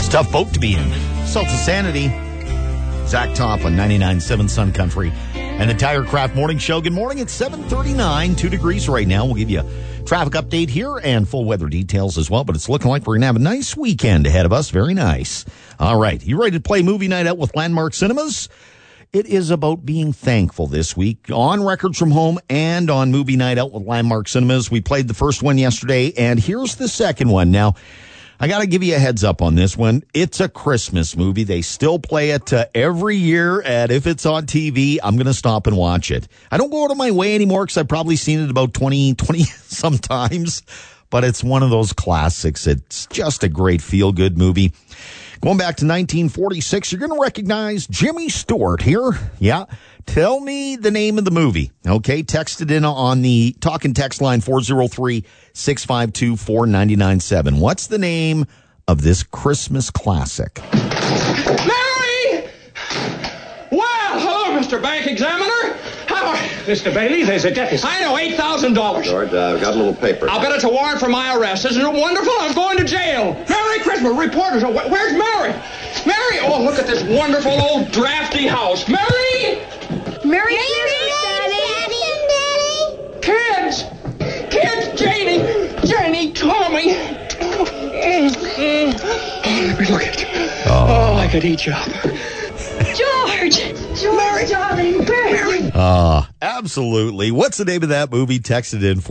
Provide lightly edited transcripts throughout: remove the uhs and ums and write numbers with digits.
It's a tough boat to be in. Salt of Sanity. Zach Top on 99.7 Sun Country and the Tire Craft Morning Show. Good morning. It's 7:39, 2 degrees right now. We'll give you a traffic update here and full weather details as well, but it's looking like we're going to have a nice weekend ahead of us. Very nice. All right. You ready to play Movie Night Out with Landmark Cinemas? It is about being thankful this week on Records from Home and on Movie Night Out with Landmark Cinemas. We played the first one yesterday, and here's the second one. Now, I got to give you a heads up on this one. It's a Christmas movie. They still play it every year, and if it's on TV, I'm going to stop and watch it. I don't go out of my way anymore because I've probably seen it about 20 sometimes, but it's one of those classics. It's just a great feel-good movie. Going back to 1946, you're going to recognize Jimmy Stewart here. Yeah. Tell me the name of the movie. Okay. Text it in on the talk and text line 403-652-4997. What's the name of this Christmas classic? Mary! Well, hello, Mr. Bank Examiner. How are you? Mr. Bailey, there's a deficit. I know, $8,000. George, I've got a little paper. I'll bet it's a warrant for my arrest. Isn't it wonderful? I'm going to jail. Merry Christmas. Reporters. Where's Mary? Mary! Oh, look at this wonderful old drafty house. Mary! Merry Christmas, Daddy! Kids! Janie, Tommy! Let me look at you. Oh, I could eat you up. George, darling, Mary. Absolutely. What's the name of that movie? Text it in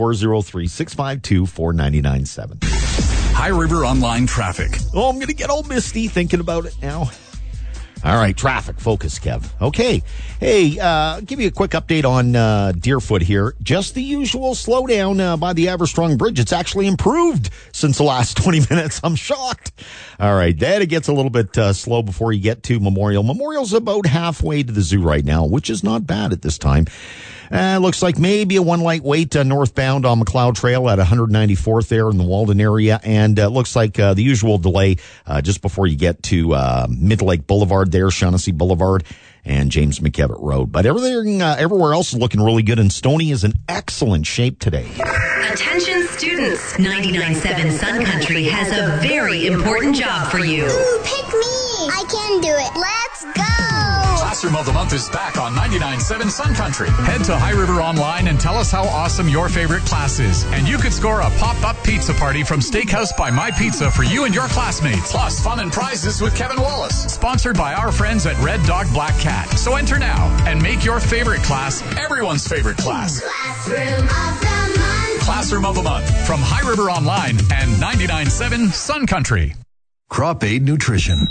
403-652-4997. High River Online Traffic. Oh, I'm going to get all misty thinking about it now. All right, traffic focus, Kev. Okay. Hey, give you a quick update on Deerfoot here. Just the usual slowdown by the Averstrong Bridge. It's actually improved since the last 20 minutes. I'm shocked. All right, then it gets a little bit slow before you get to Memorial. Memorial's about halfway to the zoo right now, which is not bad at this time. Looks like maybe a one light wait northbound on McLeod Trail at 194th there in the Walden area. And looks like the usual delay just before you get to Mid-Lake Boulevard there, Shaughnessy Boulevard and James McKevitt Road. But everything everywhere else is looking really good, and Stoney is in excellent shape today. Attention students, 99.7 Sun Country has a very important job for you. Ooh, pick me! I can do it. Let's go! Classroom of the Month is back on 99.7 Sun Country. Head to High River Online and tell us how awesome your favorite class is. And you could score a pop-up pizza party from Steakhouse by My Pizza for you and your classmates. Plus, fun and prizes with Kevin Wallace. Sponsored by our friends at Red Dog Black Cat. So enter now and make your favorite class everyone's favorite class. Classroom of the Month. Classroom of the Month from High River Online and 99.7 Sun Country. Crop Aid Nutrition.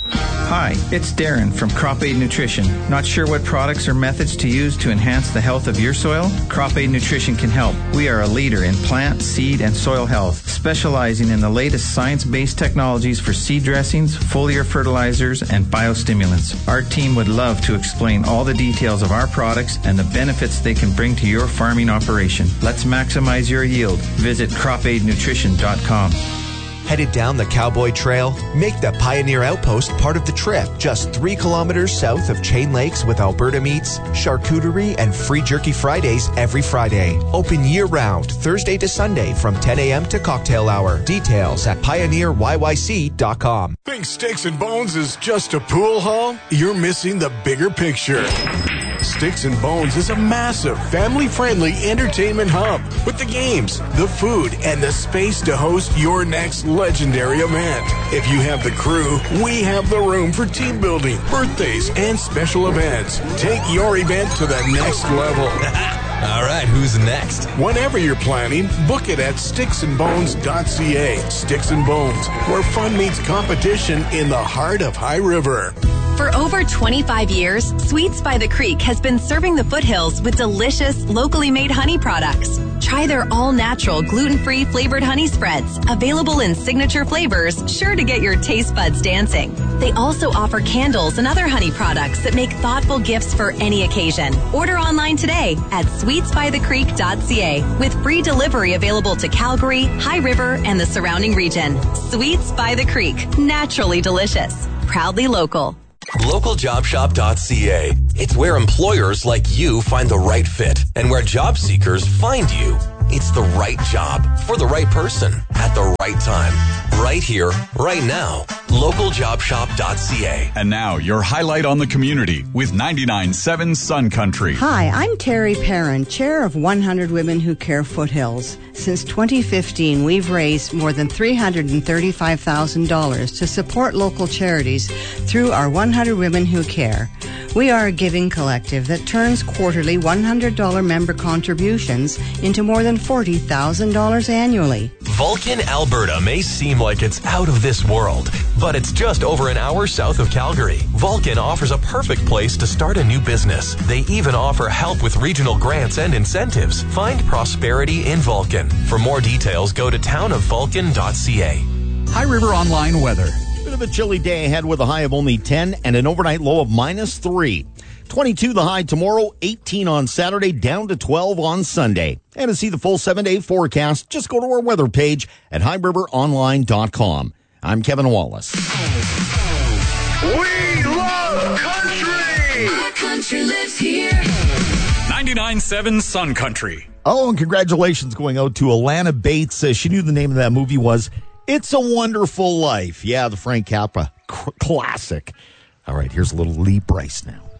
Hi, it's Darren from Crop Aid Nutrition. Not sure what products or methods to use to enhance the health of your soil? Crop Aid Nutrition can help. We are a leader in plant, seed, and soil health, specializing in the latest science-based technologies for seed dressings, foliar fertilizers, and biostimulants. Our team would love to explain all the details of our products and the benefits they can bring to your farming operation. Let's maximize your yield. Visit cropaidnutrition.com. Headed down the Cowboy Trail? Make the Pioneer Outpost part of the trip. Just 3 kilometers south of Chain Lakes with Alberta Meats, charcuterie, and free jerky Fridays every Friday. Open year-round, Thursday to Sunday from 10 a.m. to cocktail hour. Details at pioneeryyc.com. Think Sticks and Bones is just a pool hall? You're missing the bigger picture. Sticks and Bones is a massive, family-friendly entertainment hub with the games, the food, and the space to host your next legendary event. If you have the crew, we have the room for team building, birthdays, and special events. Take your event to the next level. All right, who's next? Whenever you're planning, book it at sticksandbones.ca. Sticks and Bones, where fun meets competition in the heart of High River. For over 25 years, Sweets by the Creek has been serving the foothills with delicious, locally made honey products. Try their all-natural, gluten-free flavored honey spreads, available in signature flavors, sure to get your taste buds dancing. They also offer candles and other honey products that make thoughtful gifts for any occasion. Order online today at sweetsbythecreek.ca with free delivery available to Calgary, High River, and the surrounding region. Sweets by the Creek, naturally delicious. Proudly local. LocalJobShop.ca. It's where employers like you find the right fit and where job seekers find you. It's the right job for the right person at the right time. Right here, right now. localjobshop.ca. And now, your highlight on the community with 99.7 Sun Country. Hi, I'm Terry Perrin, chair of 100 Women Who Care Foothills. Since 2015, we've raised more than $335,000 to support local charities through our 100 Women Who Care. We are a giving collective that turns quarterly $100 member contributions into more than $40,000 annually. Vulcan, Alberta may seem like it's out of this world, but it's just over an hour south of Calgary. Vulcan offers a perfect place to start a new business. They even offer help with regional grants and incentives. Find prosperity in Vulcan. For more details, go to townofvulcan.ca. High River Online weather. Bit of a chilly day ahead with a high of only 10 and an overnight low of -3. 22 the high tomorrow, 18 on Saturday, down to 12 on Sunday. And to see the full 7-day forecast, just go to our weather page at highriveronline.com. I'm Kevin Wallace. We love country! Our country lives here. 99.7 Sun Country. Oh, and congratulations going out to Alana Bates. She knew the name of that movie was It's a Wonderful Life. Yeah, the Frank Capra classic. All right, here's a little Lee Bryce now.